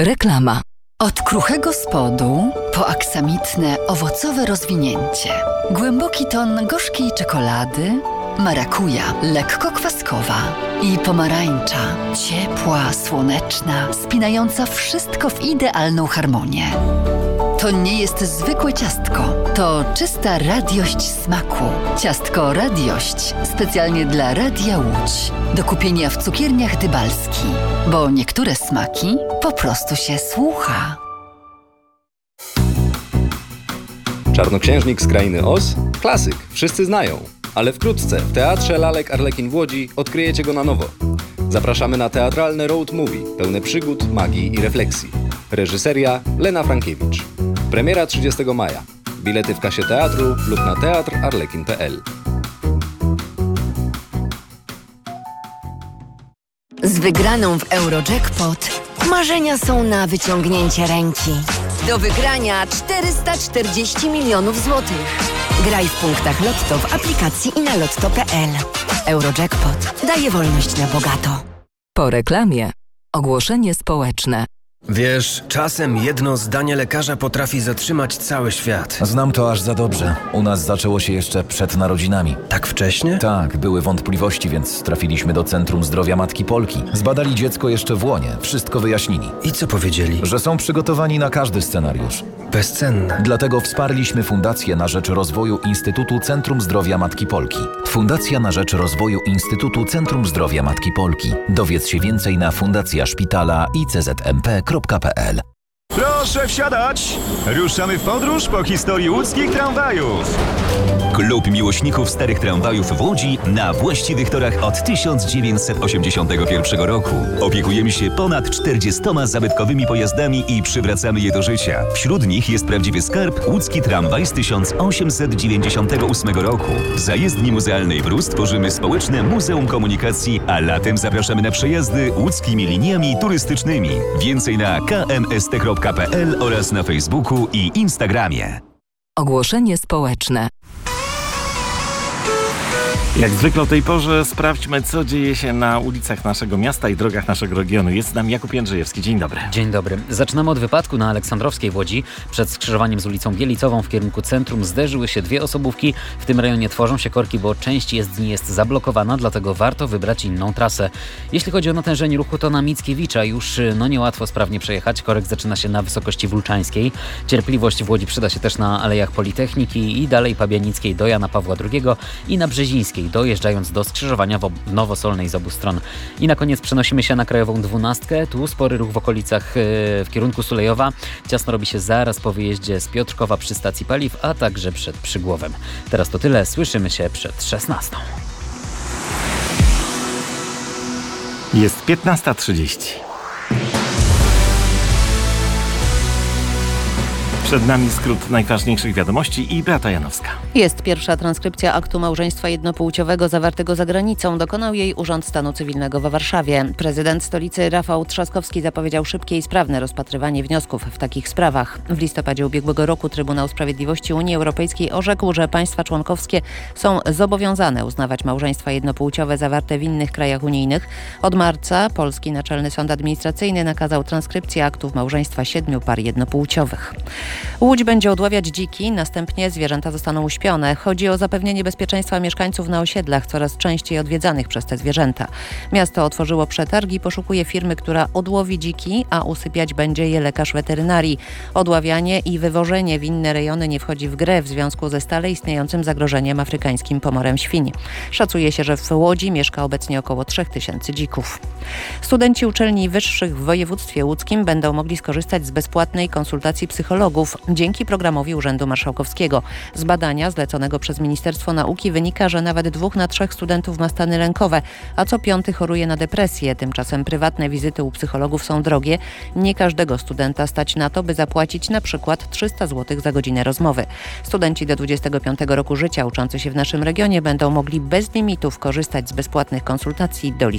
Reklama. Od kruchego spodu po aksamitne, owocowe rozwinięcie. Głęboki ton gorzkiej czekolady, marakuja, lekko kwaskowa i pomarańcza, ciepła, słoneczna, spinająca wszystko w idealną harmonię. To nie jest zwykłe ciastko, to czysta radiość smaku. Ciastko Radiość specjalnie dla Radia Łódź. Do kupienia w cukierniach Dybalski, bo niektóre smaki po prostu się słucha. Czarnoksiężnik z krainy Oz? Klasyk, wszyscy znają. Ale wkrótce w Teatrze Lalek Arlekin w Łodzi odkryjecie go na nowo. Zapraszamy na teatralne road movie, pełne przygód, magii i refleksji. Reżyseria Lena Frankiewicz. Premiera 30 maja. Bilety w kasie teatru lub na teatrarlekin.pl. Z wygraną w Eurojackpot marzenia są na wyciągnięcie ręki. Do wygrania 440 milionów złotych. Graj w punktach Lotto w aplikacji i na lotto.pl. Eurojackpot daje wolność na bogato. Po reklamie ogłoszenie społeczne. Wiesz, czasem jedno zdanie lekarza potrafi zatrzymać cały świat. Znam to aż za dobrze. U nas zaczęło się jeszcze przed narodzinami. Tak wcześnie? Tak, były wątpliwości, więc trafiliśmy do Centrum Zdrowia Matki Polki. Zbadali dziecko jeszcze w łonie, wszystko wyjaśnili. I co powiedzieli? Że są przygotowani na każdy scenariusz. Bezcenne. Dlatego wsparliśmy Fundację na rzecz rozwoju Instytutu Centrum Zdrowia Matki Polki. Fundacja na rzecz rozwoju Instytutu Centrum Zdrowia Matki Polki. Dowiedz się więcej na fundacjaszpitala.iczmp.pl. Proszę wsiadać! Ruszamy w podróż po historii łódzkich tramwajów. Klub miłośników starych tramwajów w Łodzi na właściwych torach od 1981 roku. Opiekujemy się ponad 40 zabytkowymi pojazdami i przywracamy je do życia. Wśród nich jest prawdziwy skarb łódzki tramwaj z 1898 roku. W zajezdni muzealnej Brus tworzymy społeczne Muzeum Komunikacji, a latem zapraszamy na przejazdy łódzkimi liniami turystycznymi. Więcej na kmst.pl oraz na Facebooku i Instagramie. Ogłoszenie społeczne. Jak zwykle o tej porze sprawdźmy, co dzieje się na ulicach naszego miasta i drogach naszego regionu. Jest z nami Jakub Jędrzejewski. Dzień dobry. Dzień dobry. Zaczynamy od wypadku na Aleksandrowskiej w Łodzi. Przed skrzyżowaniem z ulicą Bielicową w kierunku centrum zderzyły się dwie osobówki. W tym rejonie tworzą się korki, bo część jezdni jest zablokowana, dlatego warto wybrać inną trasę. Jeśli chodzi o natężenie ruchu, to na Mickiewicza już niełatwo sprawnie przejechać. Korek zaczyna się na wysokości Wólczańskiej. Cierpliwość w Łodzi przyda się też na Alejach Politechniki i dalej Pabianickiej do Jana Pawła II i na Brzezińskiej, dojeżdżając do skrzyżowania w Nowosolnej z obu stron. I na koniec przenosimy się na Krajową 12. Tu spory ruch w okolicach w kierunku Sulejowa. Ciasno robi się zaraz po wyjeździe z Piotrkowa przy stacji paliw, a także przed Przygłowem. Teraz to tyle. Słyszymy się przed 16. Jest 15:30. Przed nami skrót najważniejszych wiadomości i Beata Janowska. Jest pierwsza transkrypcja aktu małżeństwa jednopłciowego zawartego za granicą. Dokonał jej Urząd Stanu Cywilnego we Warszawie. Prezydent stolicy Rafał Trzaskowski zapowiedział szybkie i sprawne rozpatrywanie wniosków w takich sprawach. W listopadzie ubiegłego roku Trybunał Sprawiedliwości Unii Europejskiej orzekł, że państwa członkowskie są zobowiązane uznawać małżeństwa jednopłciowe zawarte w innych krajach unijnych. Od marca polski Naczelny Sąd Administracyjny nakazał transkrypcję aktów małżeństwa 7 par jednopłciowych. Łódź będzie odławiać dziki, następnie zwierzęta zostaną uśpione. Chodzi o zapewnienie bezpieczeństwa mieszkańców na osiedlach, coraz częściej odwiedzanych przez te zwierzęta. Miasto otworzyło przetarg i poszukuje firmy, która odłowi dziki, a usypiać będzie je lekarz weterynarii. Odławianie i wywożenie w inne rejony nie wchodzi w grę w związku ze stale istniejącym zagrożeniem afrykańskim pomorem świń. Szacuje się, że w Łodzi mieszka obecnie około 3000 dzików. Studenci uczelni wyższych w województwie łódzkim będą mogli skorzystać z bezpłatnej konsultacji psychologów dzięki programowi Urzędu Marszałkowskiego. Z badania zleconego przez Ministerstwo Nauki wynika, że nawet 2 na 3 studentów ma stany lękowe, a co 5 choruje na depresję. Tymczasem prywatne wizyty u psychologów są drogie. Nie każdego studenta stać na to, by zapłacić na przykład 300 zł za godzinę rozmowy. Studenci do 25 roku życia uczący się w naszym regionie będą mogli bez limitów korzystać z bezpłatnych konsultacji do